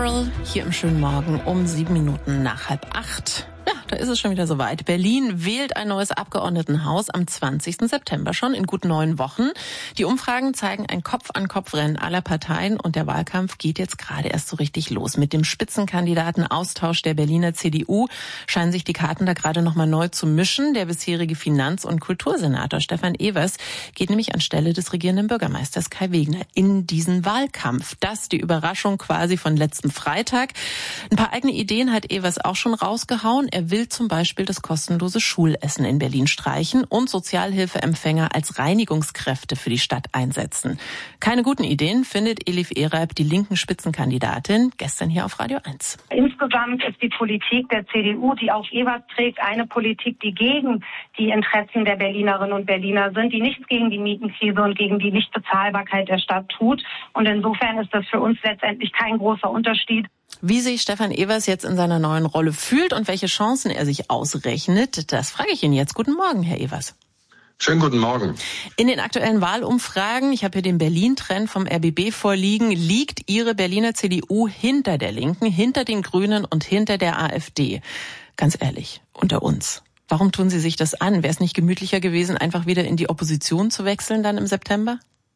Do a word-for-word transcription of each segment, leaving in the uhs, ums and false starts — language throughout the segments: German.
Laurel hier im schönen Morgen um sieben Minuten nach halb acht. Ja, da ist es schon wieder soweit. Berlin wählt ein neues Abgeordnetenhaus am zwanzigsten September schon in gut neun Wochen. Die Umfragen zeigen ein Kopf-an-Kopf-Rennen aller Parteien und der Wahlkampf geht jetzt gerade erst so richtig los. Mit dem Spitzenkandidatenaustausch der Berliner C D U scheinen sich die Karten da gerade nochmal neu zu mischen. Der bisherige Finanz- und Kultursenator Stefan Evers geht nämlich anstelle des regierenden Bürgermeisters Kai Wegner in diesen Wahlkampf. Das die Überraschung quasi von letzten Freitag. Ein paar eigene Ideen hat Evers auch schon rausgehauen. Er will zum Beispiel das kostenlose Schulessen in Berlin streichen und Sozialhilfeempfänger als Reinigungskräfte für die Stadt einsetzen. Keine guten Ideen findet Elif Ereb, die linken Spitzenkandidatin, gestern hier auf Radio eins. Insgesamt ist die Politik der C D U, die auf Evers trägt, eine Politik, die gegen die Interessen der Berlinerinnen und Berliner sind, die nichts gegen die Mietenkrise und gegen die Nichtbezahlbarkeit der Stadt tut. Und insofern ist das für uns letztendlich kein großer Unterschied. Wie sich Stefan Evers jetzt in seiner neuen Rolle fühlt und welche Chancen er sich ausrechnet, das frage ich ihn jetzt. Guten Morgen, Herr Evers. Schönen guten Morgen. In den aktuellen Wahlumfragen, ich habe hier den Berlin-Trend vom R B B vorliegen, liegt Ihre Berliner C D U hinter der Linken, hinter den Grünen und hinter der AfD. Ganz ehrlich, unter uns. Warum tun Sie sich das an? Wäre es nicht gemütlicher gewesen, einfach wieder in die Opposition zu wechseln dann im September?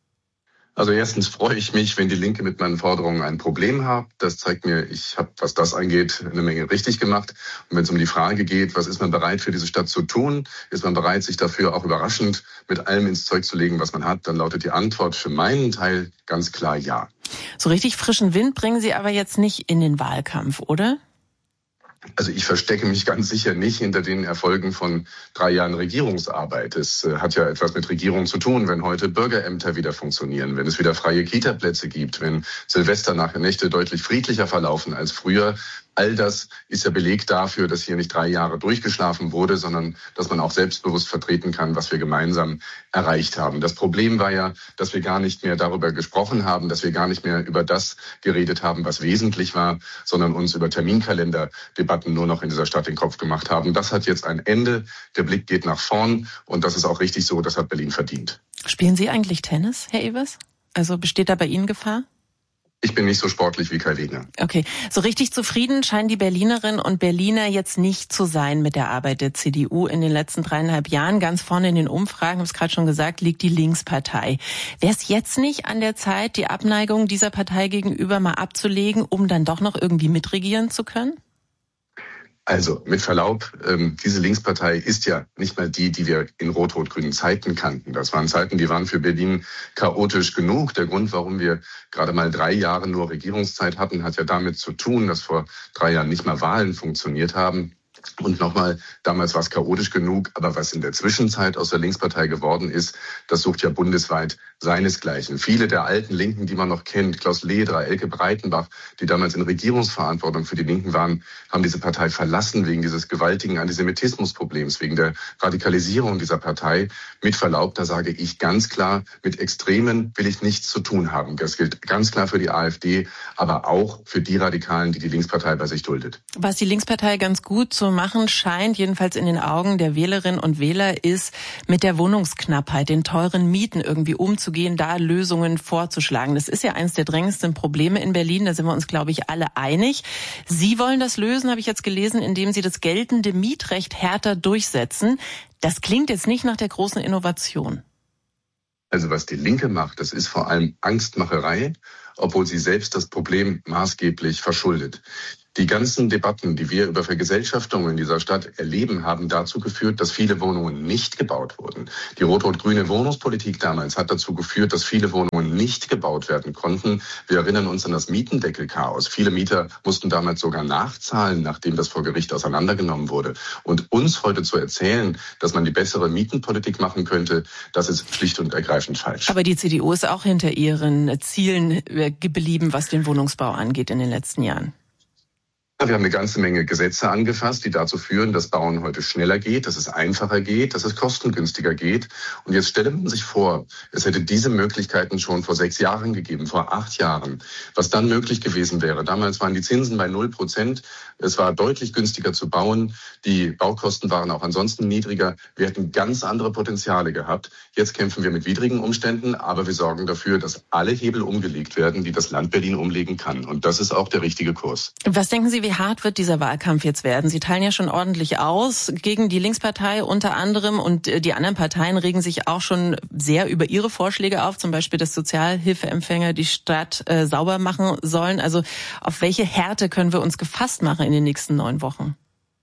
Also erstens freue ich mich, wenn die Linke mit meinen Forderungen ein Problem hat. Das zeigt mir, ich habe, was das angeht, eine Menge richtig gemacht. Und wenn es um die Frage geht, was ist man bereit für diese Stadt zu tun, ist man bereit, sich dafür auch überraschend mit allem ins Zeug zu legen, was man hat, dann lautet die Antwort für meinen Teil ganz klar ja. So richtig frischen Wind bringen Sie aber jetzt nicht in den Wahlkampf, oder? Also ich verstecke mich ganz sicher nicht hinter den Erfolgen von drei Jahren Regierungsarbeit. Es äh, hat ja etwas mit Regierung zu tun, wenn heute Bürgerämter wieder funktionieren, wenn es wieder freie Kita-Plätze gibt, wenn Silvesternächte deutlich friedlicher verlaufen als früher. All das ist ja Beleg dafür, dass hier nicht drei Jahre durchgeschlafen wurde, sondern dass man auch selbstbewusst vertreten kann, was wir gemeinsam erreicht haben. Das Problem war ja, dass wir gar nicht mehr darüber gesprochen haben, dass wir gar nicht mehr über das geredet haben, was wesentlich war, sondern uns über Terminkalenderdebatten nur noch in dieser Stadt den Kopf gemacht haben. Das hat jetzt ein Ende. Der Blick geht nach vorn und das ist auch richtig so. Das hat Berlin verdient. Spielen Sie eigentlich Tennis, Herr Evers? Also besteht da bei Ihnen Gefahr? Ich bin nicht so sportlich wie Kai Wegner. Okay, so richtig zufrieden scheinen die Berlinerinnen und Berliner jetzt nicht zu sein mit der Arbeit der C D U in den letzten dreieinhalb Jahren. Ganz vorne in den Umfragen, habe es gerade schon gesagt, liegt die Linkspartei. Wäre es jetzt nicht an der Zeit, die Abneigung dieser Partei gegenüber mal abzulegen, um dann doch noch irgendwie mitregieren zu können? Also mit Verlaub, ähm, diese Linkspartei ist ja nicht mal die, die wir in rot-rot-grünen Zeiten kannten. Das waren Zeiten, die waren für Berlin chaotisch genug. Der Grund, warum wir gerade mal drei Jahre nur Regierungszeit hatten, hat ja damit zu tun, dass vor drei Jahren nicht mal Wahlen funktioniert haben. Und nochmal, damals war es chaotisch genug, aber was in der Zwischenzeit aus der Linkspartei geworden ist, das sucht ja bundesweit seinesgleichen. Viele der alten Linken, die man noch kennt, Klaus Lederer, Elke Breitenbach, die damals in Regierungsverantwortung für die Linken waren, haben diese Partei verlassen wegen dieses gewaltigen Antisemitismusproblems, wegen der Radikalisierung dieser Partei. Mit Verlaub, da sage ich ganz klar, mit Extremen will ich nichts zu tun haben. Das gilt ganz klar für die AfD, aber auch für die Radikalen, die die Linkspartei bei sich duldet. Was die Linkspartei ganz gut zu machen scheint, jedenfalls in den Augen der Wählerinnen und Wähler, ist mit der Wohnungsknappheit, den teuren Mieten irgendwie umzugehen, da Lösungen vorzuschlagen. Das ist ja eines der drängendsten Probleme in Berlin, da sind wir uns, glaube ich, alle einig. Sie wollen das lösen, habe ich jetzt gelesen, indem Sie das geltende Mietrecht härter durchsetzen. Das klingt jetzt nicht nach der großen Innovation. Also was die Linke macht, das ist vor allem Angstmacherei, obwohl sie selbst das Problem maßgeblich verschuldet. Die ganzen Debatten, die wir über Vergesellschaftung in dieser Stadt erleben, haben dazu geführt, dass viele Wohnungen nicht gebaut wurden. Die rot-rot-grüne Wohnungspolitik damals hat dazu geführt, dass viele Wohnungen nicht gebaut werden konnten. Wir erinnern uns an das Mietendeckelchaos. Viele Mieter mussten damals sogar nachzahlen, nachdem das vor Gericht auseinandergenommen wurde. Und uns heute zu erzählen, dass man die bessere Mietenpolitik machen könnte, das ist schlicht und ergreifend falsch. Aber die C D U ist auch hinter ihren Zielen geblieben, was den Wohnungsbau angeht in den letzten Jahren. Wir haben eine ganze Menge Gesetze angefasst, die dazu führen, dass Bauen heute schneller geht, dass es einfacher geht, dass es kostengünstiger geht. Und jetzt stelle man sich vor, es hätte diese Möglichkeiten schon vor sechs Jahren gegeben, vor acht Jahren, was dann möglich gewesen wäre. Damals waren die Zinsen bei null Prozent. Es war deutlich günstiger zu bauen. Die Baukosten waren auch ansonsten niedriger. Wir hätten ganz andere Potenziale gehabt. Jetzt kämpfen wir mit widrigen Umständen, aber wir sorgen dafür, dass alle Hebel umgelegt werden, die das Land Berlin umlegen kann. Und das ist auch der richtige Kurs. Was denken Sie, wie hart wird dieser Wahlkampf jetzt werden? Sie teilen ja schon ordentlich aus gegen die Linkspartei unter anderem und die anderen Parteien regen sich auch schon sehr über ihre Vorschläge auf, zum Beispiel, dass Sozialhilfeempfänger die Stadt äh, sauber machen sollen. Also auf welche Härte können wir uns gefasst machen in den nächsten neun Wochen?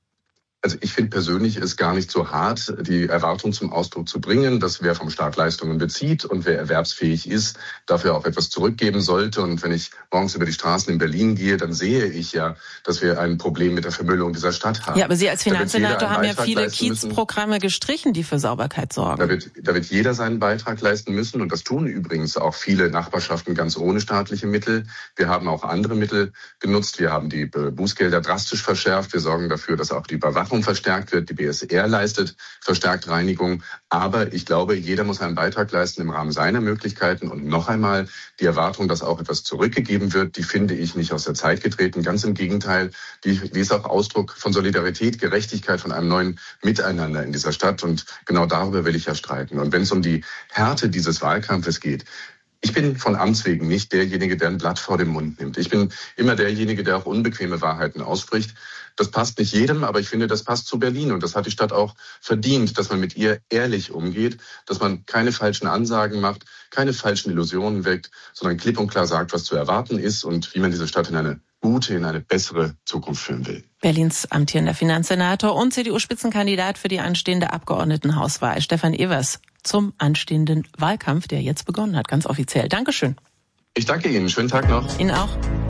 Also ich finde persönlich es gar nicht so hart, die Erwartung zum Ausdruck zu bringen, dass wer vom Staat Leistungen bezieht und wer erwerbsfähig ist, dafür auch etwas zurückgeben sollte. Und wenn ich morgens über die Straßen in Berlin gehe, dann sehe ich ja, dass wir ein Problem mit der Vermüllung dieser Stadt haben. Ja, aber Sie als Finanzsenator haben ja viele Kiezprogramme gestrichen, die für Sauberkeit sorgen. Da wird, da wird jeder seinen Beitrag leisten müssen. Und das tun übrigens auch viele Nachbarschaften ganz ohne staatliche Mittel. Wir haben auch andere Mittel genutzt. Wir haben die Bußgelder drastisch verschärft. Wir sorgen dafür, dass auch die Überwachung verstärkt wird. Die B S R leistet verstärkt Reinigung. Aber ich glaube, jeder muss einen Beitrag leisten im Rahmen seiner Möglichkeiten. Und noch einmal, die Erwartung, dass auch etwas zurückgegeben wird, die finde ich nicht aus der Zeit getreten. Ganz im Gegenteil, die, die ist auch Ausdruck von Solidarität, Gerechtigkeit, von einem neuen Miteinander in dieser Stadt. Und genau darüber will ich ja streiten. Und wenn es um die Härte dieses Wahlkampfes geht, ich bin von Amts wegen nicht derjenige, der ein Blatt vor den Mund nimmt. Ich bin immer derjenige, der auch unbequeme Wahrheiten ausspricht. Das passt nicht jedem, aber ich finde, das passt zu Berlin. Und das hat die Stadt auch verdient, dass man mit ihr ehrlich umgeht, dass man keine falschen Ansagen macht, keine falschen Illusionen weckt, sondern klipp und klar sagt, was zu erwarten ist und wie man diese Stadt in eine gute, in eine bessere Zukunft führen will. Berlins amtierender Finanzsenator und C D U-Spitzenkandidat für die anstehende Abgeordnetenhauswahl, Stefan Evers, zum anstehenden Wahlkampf, der jetzt begonnen hat, ganz offiziell. Dankeschön. Ich danke Ihnen. Schönen Tag noch. Ihnen auch.